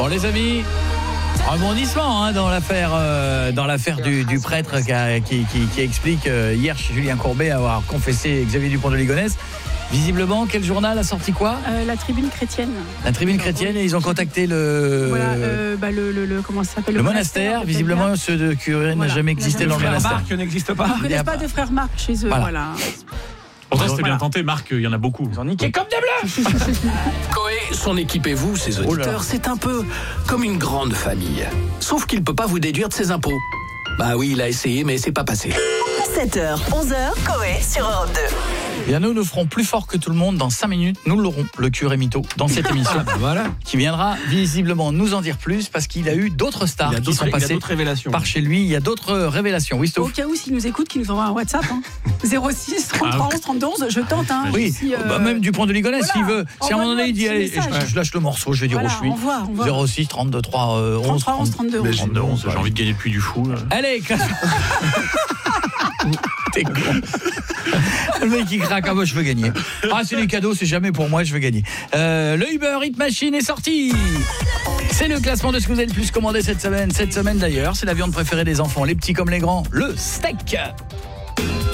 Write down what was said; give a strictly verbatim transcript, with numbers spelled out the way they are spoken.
Bon les amis, rebondissement hein, dans l'affaire euh, dans l'affaire du, du prêtre qui, a, qui, qui, qui explique euh, hier chez Julien Courbet avoir confessé Xavier Dupont de Ligonnès. Visiblement, quel journal a sorti quoi ? euh, La Tribune chrétienne. La Tribune chrétienne, et ils ont contacté le... Voilà, euh, bah le, le, le, comment ça s'appelle ? Le, le monastère, monastère visiblement, ce de curé voilà, n'a jamais existé dans le monastère. Marc n'existe pas. Ils ne connaissent pas de frère Marc chez eux, voilà. voilà. Pourtant, c'était voilà. bien tenté, Marc, il y en a beaucoup. Ils ont niqué comme des bleus. Coé, son équipe et vous, ses auditeurs, oh c'est un peu comme une grande famille. Sauf qu'il ne peut pas vous déduire de ses impôts. Bah oui, il a essayé, mais c'est pas passé. sept heures, onze heures, Coé sur Europe deux. Bien, nous, nous ferons plus fort que tout le monde dans cinq minutes. Nous l'aurons, le curé mytho, dans cette émission. Ah bah voilà. Qui viendra visiblement nous en dire plus parce qu'il a eu d'autres stars qui sont passées par chez lui. Il y a d'autres révélations. Oui, au cas où, s'il nous écoute, qu'il nous envoie un WhatsApp. Hein. zéro six trente-trois onze trente-deux onze, je tente. Hein, oui, si, euh... bah, même Dupont de Ligonnès, voilà. S'il veut. Si à un moment donné, il dit allez, je, je lâche le morceau, je vais dire voilà, où je suis. On voit, on voit. zéro six trente-deux trois onze trente-deux onze. J'ai envie de gagner depuis du fou. Là. Allez, t'es con. Le mec qui craque, ah moi je veux gagner. Ah c'est les cadeaux, c'est jamais pour moi, je veux gagner. Euh, le Uber Eats Machine est sorti. C'est le classement de ce que vous avez le plus commandé cette semaine. Cette semaine d'ailleurs, c'est la viande préférée des enfants, les petits comme les grands, le steak.